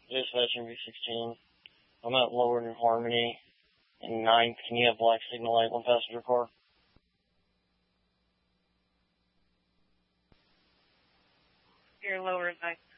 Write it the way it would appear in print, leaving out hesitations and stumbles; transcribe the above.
Dispatcher V16. I'm at Lower New Harmony in 9th. Can you have black signal light, one passenger car? You're Lower 9th.